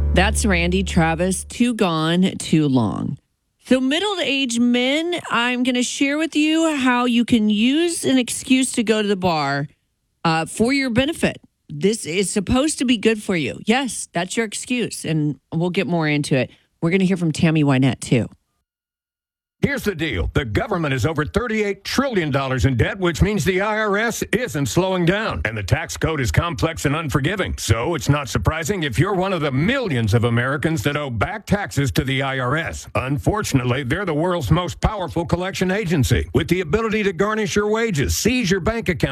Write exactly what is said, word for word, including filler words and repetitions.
That's Randy Travis, Too Gone, Too Long. So middle-aged men, I'm going to share with you how you can use an excuse to go to the bar uh, for your benefit. This is supposed to be good for you. Yes, that's your excuse, and we'll get more into it. We're going to hear from Tammy Wynette, too. Here's the deal. The government is over thirty-eight trillion dollars in debt, which means the I R S isn't slowing down. And the tax code is complex and unforgiving. So it's not surprising if you're one of the millions of Americans that owe back taxes to the I R S. Unfortunately, they're the world's most powerful collection agency with the ability to garnish your wages, seize your bank account,